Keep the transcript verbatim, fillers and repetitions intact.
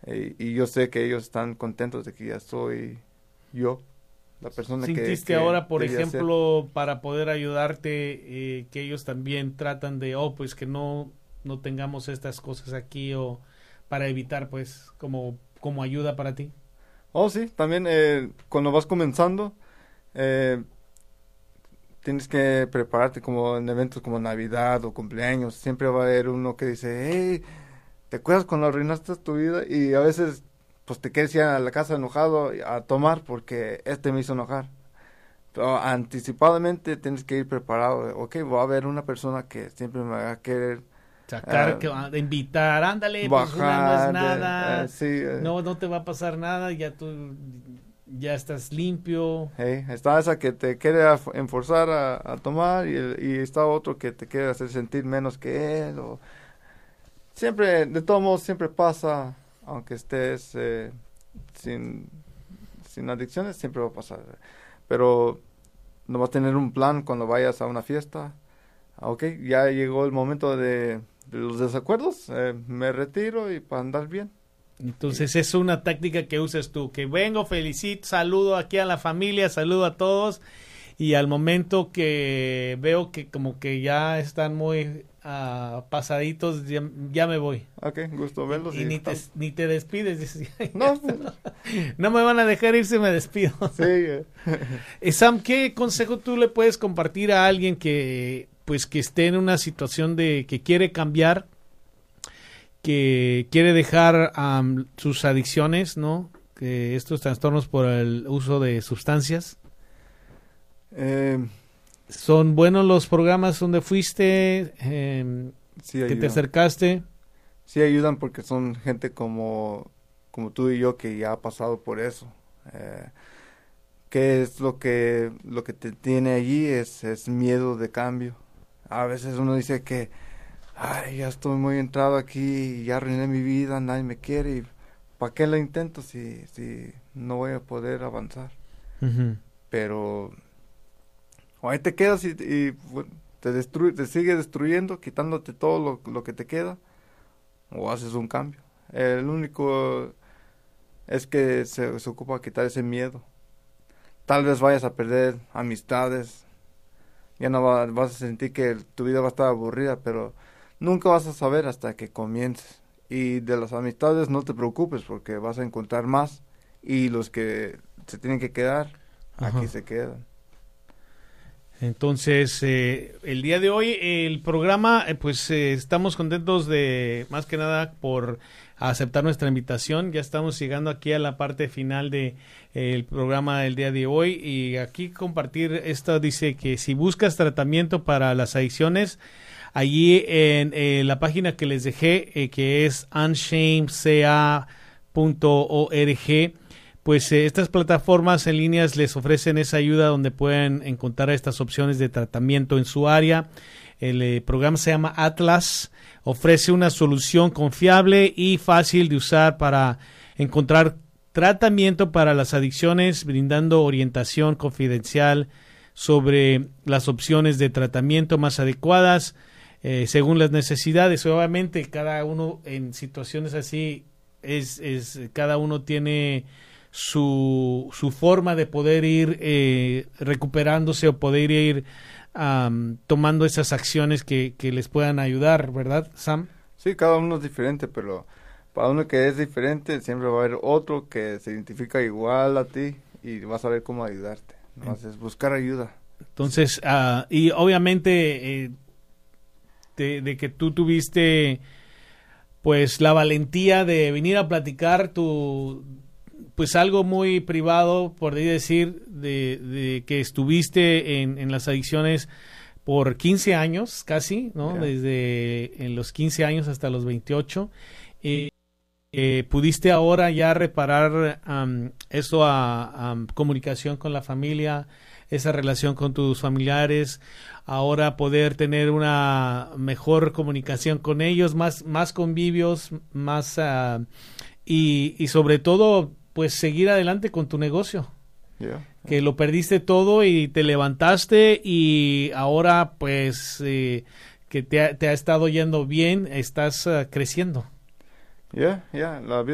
Y, y yo sé que ellos están contentos de que ya soy yo, la persona que... ¿Sintiste que ahora, por debía ejemplo, ser? Para poder ayudarte, eh, que ellos también tratan de, oh, pues que no, no tengamos estas cosas aquí, o para evitar, pues, como, como ayuda para ti? Oh, sí, también eh, cuando vas comenzando, eh, tienes que prepararte como en eventos como Navidad o cumpleaños. Siempre va a haber uno que dice, hey, ¿te acuerdas cuando arruinaste tu vida? Y a veces, pues te quieres ir a la casa enojado a tomar porque este me hizo enojar. Pero anticipadamente tienes que ir preparado. Ok, va a haber una persona que siempre me va a querer sacar, uh, que, a, invitar, ándale, bajar, pues una no es nada, uh, sí, uh, no, no te va a pasar nada, ya tú ya estás limpio. Hey, está esa que te quiere enforzar a, a tomar y, el, y está otro que te quiere hacer sentir menos que él. O... Siempre, de todos modos, siempre pasa, aunque estés eh, sin, sin adicciones, siempre va a pasar. Pero no vas a tener un plan cuando vayas a una fiesta. Ok, ya llegó el momento de, de los desacuerdos, eh, me retiro y para andar bien. Entonces es una táctica que usas tú, que vengo, felicito, saludo aquí a la familia, saludo a todos, y al momento que veo que como que ya están muy uh, pasaditos, ya, ya me voy. Ok, gusto verlos. Y, y, y ni, te, ni te despides, dices, no, no me van a dejar irse, me despido. Sí. Sam, ¿qué consejo tú le puedes compartir a alguien que pues que esté en una situación de que quiere cambiar, que quiere dejar um, sus adicciones, ¿no? Que estos trastornos por el uso de sustancias? Eh, ¿Son buenos los programas donde fuiste, eh, sí que ayudan. te acercaste? Sí ayudan porque son gente como, como tú y yo que ya ha pasado por eso. Eh, ¿Qué es lo que, lo que te tiene allí? Es, es miedo de cambio. A veces uno dice que ay, ya estoy muy entrado aquí, ya arruiné mi vida, nadie me quiere, y ¿para qué lo intento si, si no voy a poder avanzar? Uh-huh. Pero o ahí te quedas y, y te, destruye, te sigue destruyendo, quitándote todo lo, lo que te queda, o haces un cambio. El único es que se, se ocupa quitar ese miedo. Tal vez vayas a perder amistades, ya no va, vas a sentir que tu vida va a estar aburrida, pero nunca vas a saber hasta que comiences. Y de las amistades no te preocupes porque vas a encontrar más, y los que se tienen que quedar, Ajá. aquí se quedan. Entonces, eh, el día de hoy, el programa, eh, pues eh, estamos contentos de, más que nada, por aceptar nuestra invitación. Ya estamos llegando aquí a la parte final de eh, el programa del día de hoy, y aquí compartir esto. Dice que si buscas tratamiento para las adicciones, allí en eh, la página que les dejé, eh, que es unshamed c a punto org, pues eh, estas plataformas en líneas les ofrecen esa ayuda donde pueden encontrar estas opciones de tratamiento en su área. El eh, programa se llama Atlas, ofrece una solución confiable y fácil de usar para encontrar tratamiento para las adicciones, brindando orientación confidencial sobre las opciones de tratamiento más adecuadas eh, según las necesidades. Obviamente cada uno en situaciones así es, es cada uno tiene su, su forma de poder ir eh, recuperándose o poder ir um, tomando esas acciones que, que les puedan ayudar, ¿verdad, Sam? Sí, cada uno es diferente, pero para uno que es diferente siempre va a haber otro que se identifica igual a ti y vas a ver cómo ayudarte. Entonces, buscar ayuda. Entonces, uh, y obviamente eh, de, de que tú tuviste pues la valentía de venir a platicar tu pues algo muy privado, por decir, de, de que estuviste en, en las adicciones por quince años casi, ¿no? Yeah. Desde en los quince años hasta los veintiocho. Eh, eh, ¿Pudiste ahora ya reparar um, eso a, a comunicación con la familia, esa relación con tus familiares, ahora poder tener una mejor comunicación con ellos, más, más convivios, más uh, y, y sobre todo pues seguir adelante con tu negocio? Yeah, yeah. Que lo perdiste todo y te levantaste, y ahora pues eh, que te ha, te ha estado yendo bien, estás uh, creciendo. Ya, yeah, ya, yeah, la vida